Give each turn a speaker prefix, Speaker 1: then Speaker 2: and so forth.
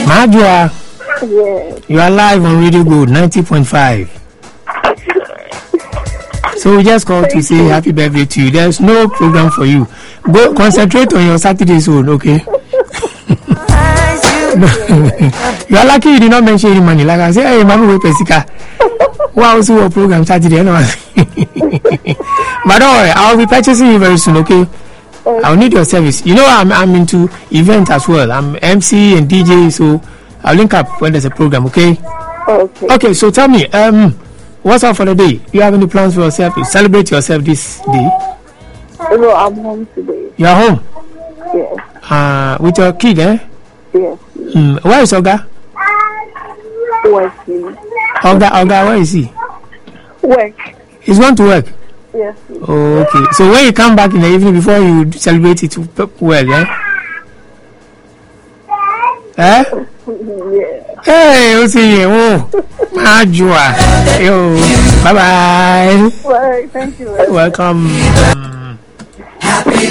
Speaker 1: Majua.
Speaker 2: Yes.
Speaker 1: You are live on Radio Gold 90.5. So we just called to say happy birthday to you. There's no program for you. Go concentrate on your Saturday zone, okay? You are lucky you did not mention any money. Like I said, hey, Mama, we pesika. Wow, so your program Saturday. But don't worry, I'll be purchasing you very soon, okay? I'll need your service. You know, I'm into event as well. I'm MC and DJ, so I'll link up when there's a program, okay?
Speaker 2: Okay.
Speaker 1: Okay, so tell me, what's up for the day? Do you have any plans for yourself? You celebrate yourself this day?
Speaker 2: No, I'm home today.
Speaker 1: You are home?
Speaker 2: Yes.
Speaker 1: With your kid, eh?
Speaker 2: Yes.
Speaker 1: Where is Oga?
Speaker 2: Working.
Speaker 1: Oga, where is he?
Speaker 2: Work.
Speaker 1: He's going to work?
Speaker 2: Yes.
Speaker 1: Oh, okay. So when you come back in the evening before you celebrate it well, eh? Eh?
Speaker 2: Yeah.
Speaker 1: Hey, we'll see you. Oh, Majua. Yo, bye-bye.
Speaker 2: Well, thank you.
Speaker 1: Welcome.
Speaker 3: Happy